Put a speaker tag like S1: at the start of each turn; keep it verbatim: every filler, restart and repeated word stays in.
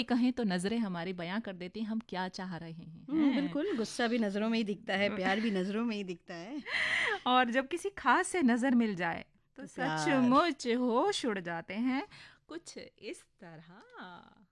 S1: कोई कहें तो नज़रें हमारी बयां कर देती हैं हम क्या चाह रहे हैं।
S2: हम्म, बिल्कुल, गुस्सा भी नज़रों में ही दिखता है, प्यार भी नज़रों में ही दिखता है।
S1: और जब किसी खास से नज़र मिल जाए तो
S2: तो प्यार
S1: सचमुच होश उड़ जाते हैं, कुछ इस तरह।